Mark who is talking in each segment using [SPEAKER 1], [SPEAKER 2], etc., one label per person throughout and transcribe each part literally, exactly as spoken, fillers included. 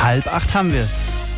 [SPEAKER 1] Halb acht haben wir's.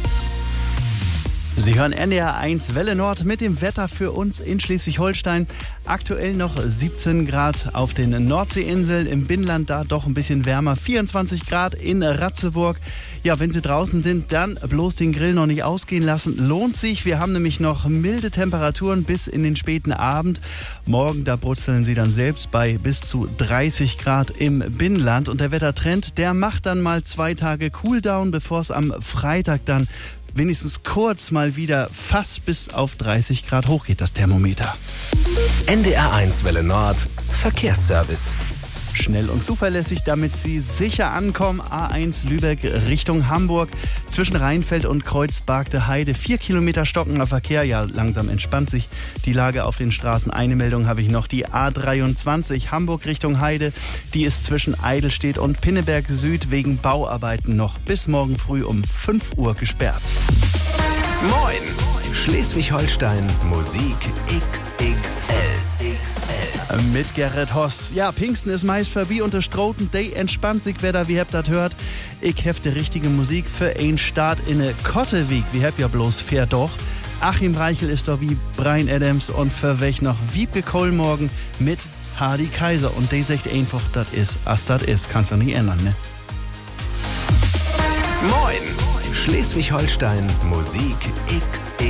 [SPEAKER 1] Sie hören N D R eins Welle Nord mit dem Wetter für uns in Schleswig-Holstein. Aktuell noch siebzehn Grad auf den Nordseeinseln, im Binnenland da doch ein bisschen wärmer, vierundzwanzig Grad in Ratzeburg. Ja, wenn Sie draußen sind, dann bloß den Grill noch nicht ausgehen lassen. Lohnt sich, wir haben nämlich noch milde Temperaturen bis in den späten Abend. Morgen, da brutzeln Sie dann selbst bei bis zu dreißig Grad im Binnenland. Und der Wettertrend, der macht dann mal zwei Tage Cooldown, bevor es am Freitag dann wenigstens kurz mal wieder fast bis auf dreißig Grad hochgeht, das Thermometer.
[SPEAKER 2] N D R eins Welle Nord Verkehrsservice.
[SPEAKER 1] Schnell und zuverlässig, damit Sie sicher ankommen. A eins Lübeck Richtung Hamburg. Zwischen Rheinfeld und Kreuzbargte Heide. Vier Kilometer stockender Verkehr. Ja, langsam entspannt sich die Lage auf den Straßen. Eine Meldung habe ich noch. Die A dreiundzwanzig Hamburg Richtung Heide. Die ist zwischen Eidelstedt und Pinneberg Süd wegen Bauarbeiten noch bis morgen früh um fünf Uhr gesperrt.
[SPEAKER 2] Moin! Schleswig-Holstein Musik X X L.
[SPEAKER 1] Mit Gerrit Hoss. Ja, Pfingsten ist meist vorbei und der Stroten Day entspannt sich, wer da wie habt das hört. Ich hef die richtige Musik für ein Start in eine Kotteweek. Wie habt ja bloß fair doch. Achim Reichel ist doch wie Brian Adams und für welch noch Wiebke Kohlmorgen mit Hardy Kaiser. Und der sagt einfach, das ist, as das ist. Kannst du nicht ändern, ne?
[SPEAKER 2] Moin! Schleswig-Holstein Musik X X L.